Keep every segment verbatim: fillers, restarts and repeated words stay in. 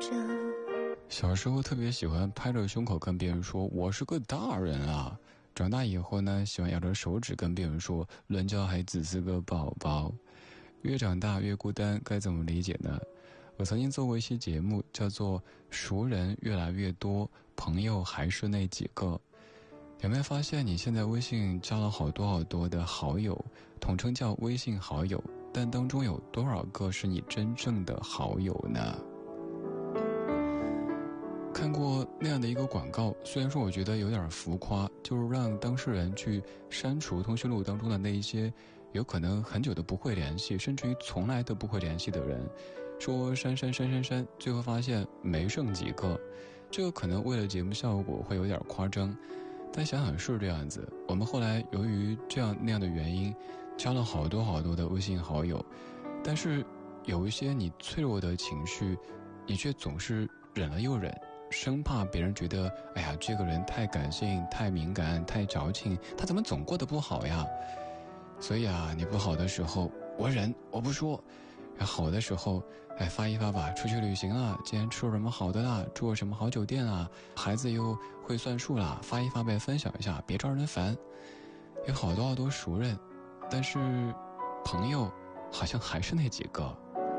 着。 小时候特别喜欢拍着胸口跟别人说我是个大人啊，长大以后呢，喜欢咬着手指跟别人说人家还只是个宝宝。越长大越孤单，该怎么理解呢？我曾经做过一期节目，叫做熟人越来越多，朋友还是那几个。有没有发现你现在微信加了好多好多的好友，统称叫微信好友，但当中有多少个是你真正的好友呢？看过那样的一个广告，虽然说我觉得有点浮夸，就是让当事人去删除通讯录当中的那一些有可能很久都不会联系，甚至于从来都不会联系的人，说删删删删删，最后发现没剩几个。这个可能为了节目效果会有点夸张，但想想是这样子。我们后来由于这样那样的原因，加了好多好多的微信好友，但是有一些你脆弱的情绪，你却总是忍了又忍，生怕别人觉得哎呀，这个人太感性太敏感太矫情，他怎么总过得不好呀。所以啊，你不好的时候我忍我不说，好的时候哎发一发吧，出去旅行了，今天吃了什么好的啦，住了什么好酒店啊，孩子又会算数啦，发一发呗，分享一下，别招人烦。有好多好多熟人，但是朋友好像还是那几个。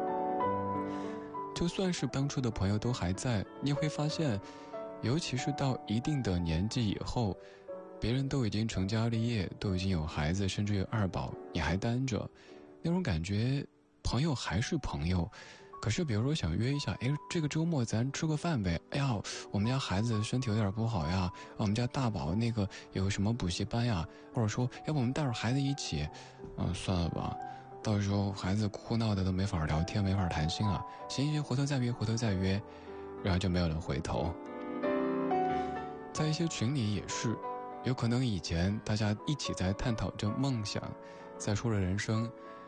就算是当初的朋友都还在，你也会发现，尤其是到一定的年纪以后，别人都已经成家立业，都已经有孩子，甚至有二宝，你还单着，那种感觉朋友还是朋友。可是比如说想约一下，哎，这个周末咱吃个饭呗，哎呀，我们家孩子身体有点不好呀，我们家大宝那个有什么补习班呀，或者说要不我们带着孩子一起，嗯，算了吧，到时候孩子哭闹的都没法聊天没法谈心了，行行，回头再约回头再约，然后就没有了回头。在一些群里也是，有可能以前大家一起在探讨着梦想，在说着人生，